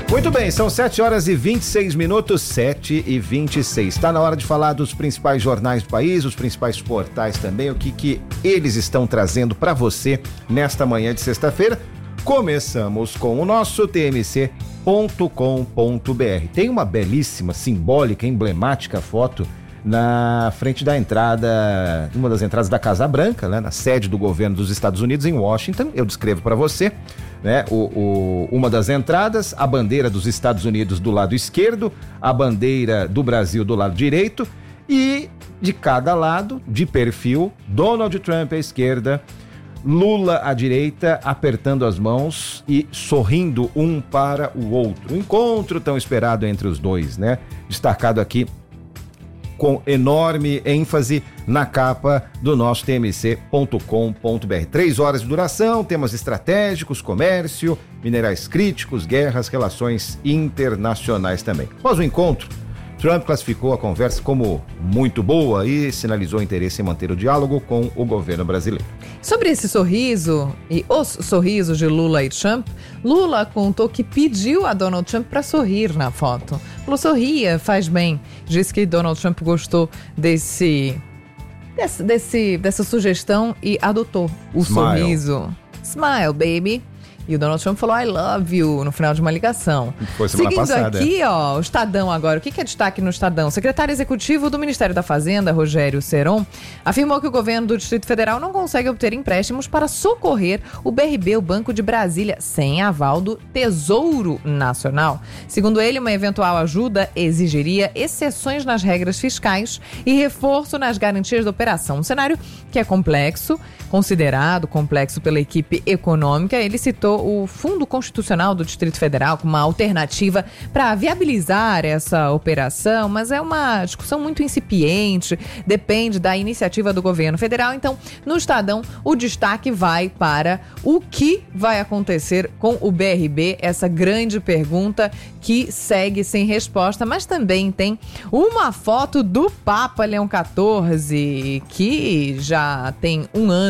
Muito bem, são 7h26, 7h26. Está na hora de falar dos principais jornais do país, os principais portais também, o que eles estão trazendo para você nesta manhã de sexta-feira. Começamos com o nosso tmc.com.br. Tem uma belíssima, simbólica, emblemática foto na frente da entrada, uma das entradas da Casa Branca, né, na sede do governo dos Estados Unidos em Washington. Eu descrevo para você, né, uma das entradas, a bandeira dos Estados Unidos do lado esquerdo, a bandeira do Brasil do lado direito e de cada lado, de perfil, Donald Trump à esquerda, Lula à direita, apertando as mãos e sorrindo um para o outro. Um encontro tão esperado entre os dois, né? Destacado aqui com enorme ênfase na capa do nosso tmc.com.br. 3 horas de duração, temas estratégicos, comércio, minerais críticos, guerras, relações internacionais também. Após o encontro, Trump classificou a conversa como muito boa e sinalizou interesse em manter o diálogo com o governo brasileiro. Sobre esse sorriso e os sorrisos de Lula e Trump, Lula contou que pediu a Donald Trump para sorrir na foto. Falou, sorria, faz bem. Disse que Donald Trump gostou dessa sugestão e adotou o sorriso. Smile, baby. E o Donald Trump falou, I love you, no final de uma ligação. Foi semana passada. Seguindo aqui, o Estadão agora. O que é destaque no Estadão? O secretário executivo do Ministério da Fazenda, Rogério Seron, afirmou que o governo do Distrito Federal não consegue obter empréstimos para socorrer o BRB, o Banco de Brasília, sem aval do Tesouro Nacional. Segundo ele, uma eventual ajuda exigiria exceções nas regras fiscais e reforço nas garantias da operação. Um cenário que é complexo, considerado complexo pela equipe econômica. Ele citou o Fundo Constitucional do Distrito Federal como uma alternativa para viabilizar essa operação, mas é uma discussão muito incipiente, depende da iniciativa do governo federal. Então, no Estadão, o destaque vai para o que vai acontecer com o BRB, essa grande pergunta que segue sem resposta, mas também tem uma foto do Papa Leão XIV, que já tem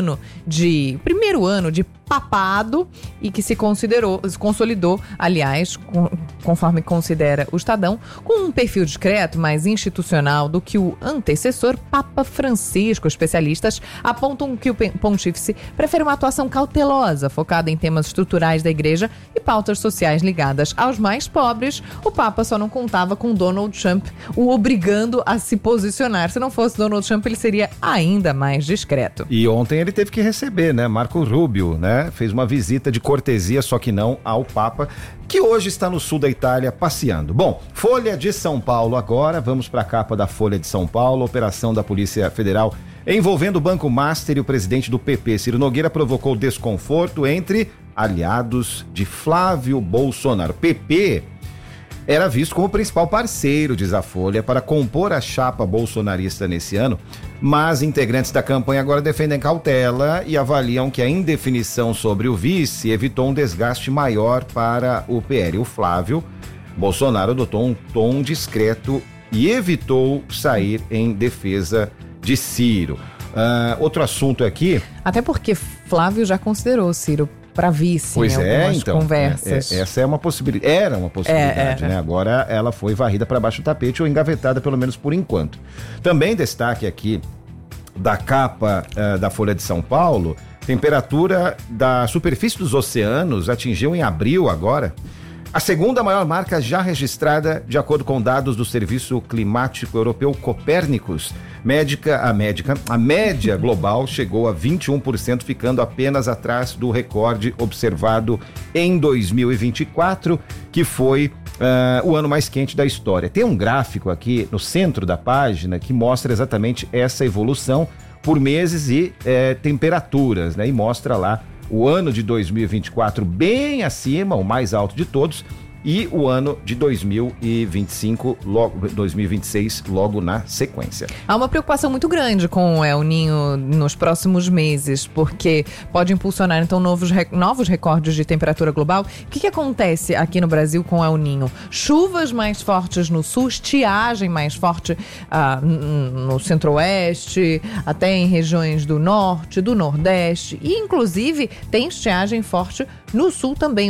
primeiro ano de papado e que se consolidou, aliás, conforme considera o Estadão, com um perfil discreto, mais institucional do que o antecessor, Papa Francisco. Especialistas apontam que o pontífice prefere uma atuação cautelosa, focada em temas estruturais da igreja e pautas sociais ligadas aos mais pobres. O Papa só não contava com Donald Trump, o obrigando a se posicionar. Se não fosse Donald Trump, ele seria ainda mais discreto. E ontem ele teve que receber, né? Marco Rubio, né? Fez uma visita de cortesia, só que não ao Papa, que hoje está no sul da Itália passeando. Bom, Folha de São Paulo agora, vamos para a capa da Folha de São Paulo. Operação da Polícia Federal envolvendo o Banco Master e o presidente do PP, Ciro Nogueira, provocou desconforto entre aliados de Flávio Bolsonaro. PP era visto como o principal parceiro, diz a Folha, para compor a chapa bolsonarista nesse ano, mas integrantes da campanha agora defendem cautela e avaliam que a indefinição sobre o vice evitou um desgaste maior para o PL. O Flávio Bolsonaro adotou um tom discreto e evitou sair em defesa de Ciro. Outro assunto aqui... Até porque Flávio já considerou Ciro para vice em algumas conversas. Essa é uma possibilidade, era uma possibilidade, né? Agora ela foi varrida para baixo do tapete ou engavetada, pelo menos por enquanto. Também destaque aqui da capa da Folha de São Paulo, temperatura da superfície dos oceanos atingiu em abril agora a segunda maior marca já registrada, de acordo com dados do Serviço Climático Europeu Copérnicus. A média global chegou a 21%, ficando apenas atrás do recorde observado em 2024, que foi o ano mais quente da história. Tem um gráfico aqui no centro da página que mostra exatamente essa evolução por meses e temperaturas, né? E mostra lá o ano de 2024 bem acima, o mais alto de todos, e o ano de 2026 logo na sequência. Há uma preocupação muito grande com o El Niño nos próximos meses, porque pode impulsionar então novos recordes de temperatura global. O que acontece aqui no Brasil com o El Niño? Chuvas mais fortes no sul, estiagem mais forte no centro-oeste, até em regiões do norte, do nordeste, e inclusive tem estiagem forte no sul também.